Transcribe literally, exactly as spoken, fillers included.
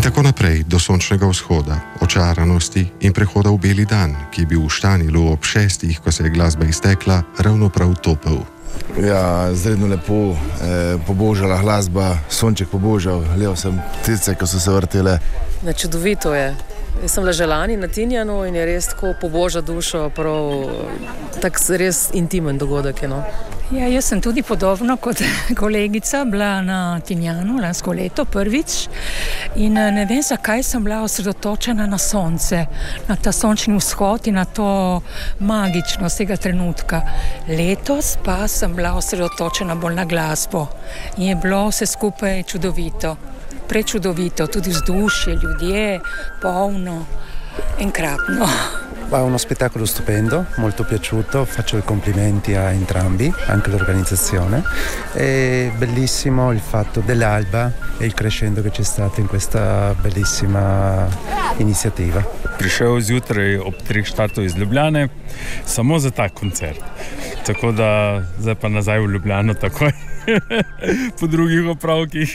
tako naprej do sončnega vzhoda, očaranosti in prehoda v beli dan, ki je bil v Štanilu ob šestih, ko se je glasba iztekla, ravno prav topel. Ja, izredno lepo, eh, pobožala glasba, sonček pobožal, gledal sem ptice, ko so se vrtele. Ne, čudovito je. Jaz sem bila že lani na Tinjanu in je res tako poboža dušo, prav tak res intimen dogodek je, no. Ja, jaz sem tudi podobno kot kolegica bila na Tinjanu lansko leto prvič in ne vem, zakaj sem bila osredotočena na sonce, na ta sončni vzhod in na to magičnost tega trenutka. Letos pa sem bila osredotočena bolj na glasbo in je bilo vse skupaj čudovito, prečudovito, tudi vzdušje, ljudje, polno, enkratno. È uno spettacolo stupendo, molto piaciuto, faccio i complimenti a entrambi, anche l'organizzazione. È bellissimo il fatto dell'alba e il crescendo che c'è stato in questa bellissima iniziativa. Prišel zjutraj ob treh štartov iz Ljubljane, samo za ta koncert. Tako da zdaj pa nazaj v Ljubljano takoj, po drugih opravkih.